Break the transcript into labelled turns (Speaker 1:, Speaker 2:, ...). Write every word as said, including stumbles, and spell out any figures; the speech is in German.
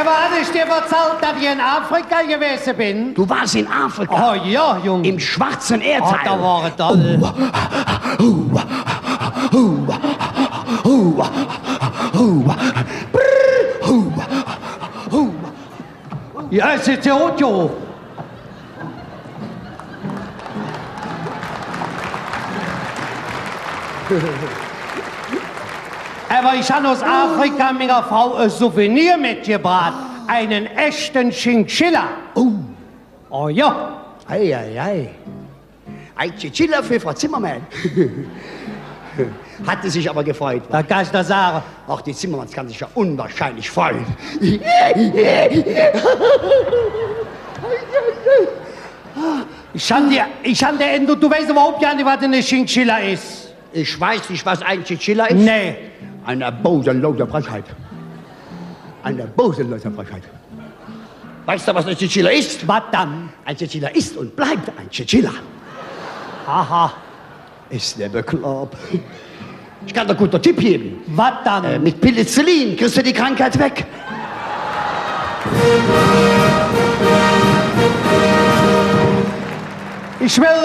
Speaker 1: Aber hatte ich dir erzählt, dass ich in Afrika gewesen bin?
Speaker 2: Du warst in Afrika.
Speaker 1: Oh ja, Junge.
Speaker 2: Im schwarzen
Speaker 1: Oh,
Speaker 2: Erdteil.
Speaker 1: da war es toll. Ja, es ist ja gut, jo. Aber ich habe aus Afrika meiner Frau ein Souvenir mitgebracht. Einen echten Chinchilla.
Speaker 2: Oh.
Speaker 1: Oh ja.
Speaker 2: Ei, ei, ei. Ein Chinchilla für Frau Zimmermann. Hatte sich aber gefreut.
Speaker 1: Da kann ich das sagen.
Speaker 2: Auch die Zimmermanns kann sich ja unwahrscheinlich freuen.
Speaker 1: Ich kann dir, ich kann dir, du, du weißt überhaupt ja nicht, was eine Chinchilla ist.
Speaker 2: Ich weiß nicht, was ein Chinchilla ist.
Speaker 1: Nee.
Speaker 2: Eine bodenlose Frechheit. Eine bodenlose Frechheit. Weißt du, was ein Chinchilla ist?
Speaker 1: Was dann?
Speaker 2: Ein Chinchilla ist und bleibt ein Chinchilla.
Speaker 1: Aha.
Speaker 2: Ist der bekloppt. Ich kann dir einen guten Tipp geben.
Speaker 1: Was dann?
Speaker 2: Äh, mit Penicillin kriegst du die Krankheit weg.
Speaker 1: Ich will